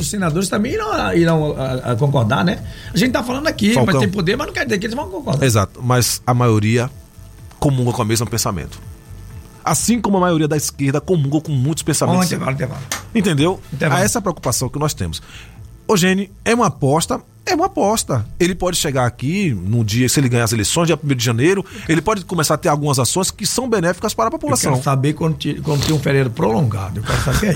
os senadores também irão concordar, né? A gente tá falando aqui, Falcão, mas tem poder, mas não quer dizer que eles vão concordar. Exato, mas a maioria comunga com o mesmo pensamento. Assim como a maioria da esquerda comunga com muitos pensamentos. Intervalo. Entendeu? Intervalo. Essa é a preocupação que nós temos. Ô, Gene, é uma aposta. Ele pode chegar aqui num dia, se ele ganhar as eleições, dia 1º de janeiro, ele pode começar a ter algumas ações que são benéficas para a população. Eu quero saber quando tem um feriado prolongado. Eu quero saber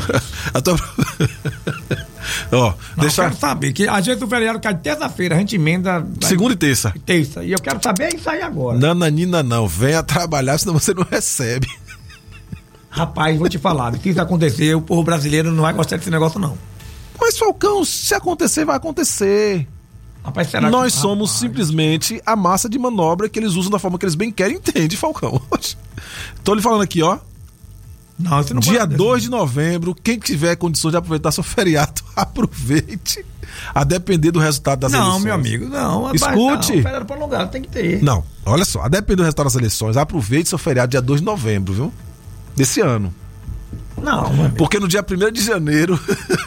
isso. Eu quero saber que às vezes o feriado cai de terça-feira, a gente emenda segunda e terça. E eu quero saber isso aí agora. Nananina não, venha trabalhar, senão você não recebe. Rapaz, vou te falar, se isso acontecer, o povo brasileiro não vai gostar desse negócio, não. Mas, Falcão, se acontecer, vai acontecer. Rapaz, nós somos simplesmente a massa de manobra que eles usam da forma que eles bem querem, entende, Falcão? Tô lhe falando aqui, ó. Não, você não dia 2 de novembro, quem tiver condições de aproveitar seu feriado, aproveite, a depender do resultado das eleições. Não, meu amigo, não. Escute. Não, feriado prolongado tem que ter. Não, olha só, a depender do resultado das eleições, aproveite seu feriado dia 2 de novembro, viu? Desse ano. Não, meu amigo. Porque no dia 1º de janeiro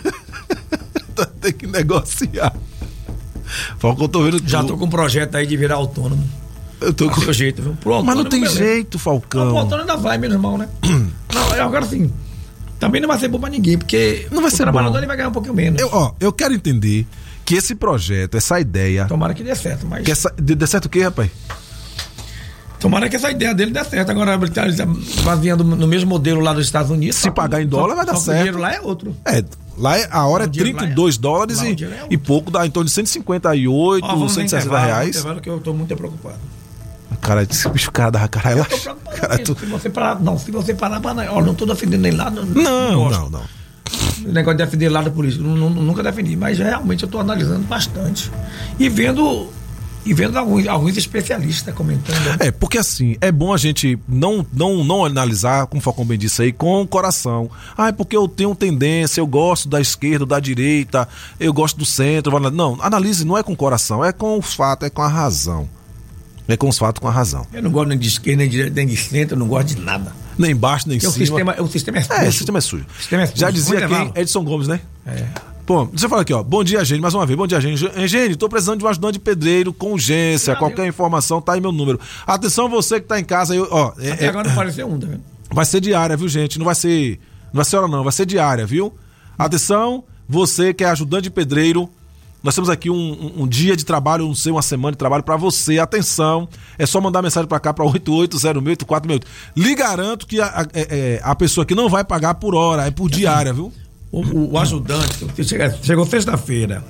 tem que negociar. Falcão, tô vendo. Já tô com um projeto aí de virar autônomo. Eu tô com seu jeito, viu? Mas não tem jeito, Falcão. Não, o autônomo ainda vai, meu irmão, né? Não, agora sim. Também não vai ser bom pra ninguém, porque não vai ser trabalhador bom. Ele vai ganhar um pouquinho menos. Eu quero entender que esse projeto, essa ideia. Tomara que dê certo, mas. Dê certo o quê, rapaz? Tomara que essa ideia dele dê certo. Agora ele tá baseando no mesmo modelo lá dos Estados Unidos. Se pagar em dólar, vai dar certo. O dinheiro lá é outro. Lá a hora é 32 dólares e pouco, dá em torno de 158, 160 reais. Que eu tô muito preocupado. Cara, esse bicho, cara da caralho. Eu tô preocupado. Se você parar, não tô defendendo nem lado. Não. O negócio de defender lado político, nunca defendi, mas realmente eu tô analisando bastante. E vendo alguns especialistas comentando. Porque assim, é bom a gente não analisar, como o Falcão bem disse aí, com o coração. É porque eu tenho tendência, eu gosto da esquerda, da direita, eu gosto do centro. Não, analise não é com o coração, é com os fatos, é com a razão. É com os fatos, com a razão. Eu não gosto nem de esquerda, nem de direita, nem de centro, eu não gosto de nada. Nem embaixo, nem em cima. O sistema é sujo. O sistema é sujo. Já dizia quem? Edson Gomes, né? Pô, deixa eu falar aqui, ó. Bom dia, Gene, mais uma vez. Bom dia, Gene. Gene, tô precisando de um ajudante de pedreiro com urgência. Qualquer informação, tá aí meu número. Atenção, você que tá em casa aí, ó. Até agora não pode ser tá vendo? Vai ser diária, viu, gente? Não vai ser hora não, vai ser diária, viu? Atenção, você que é ajudante de pedreiro. Nós temos aqui um dia de trabalho, não sei, uma semana de trabalho pra você. Atenção, é só mandar mensagem pra cá, pra 88068468. Lhe garanto que a pessoa que não vai pagar por hora, é por diária, viu? O ajudante, chegou sexta-feira,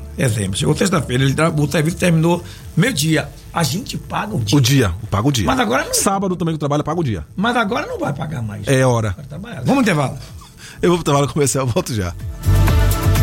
o serviço terminou meio-dia. A gente paga o dia. Paga o dia. Mas agora não. Sábado também que trabalha, paga o dia. Mas agora não vai pagar mais. É hora. Vamos intervalo. Eu vou pro intervalo comercial, eu volto já.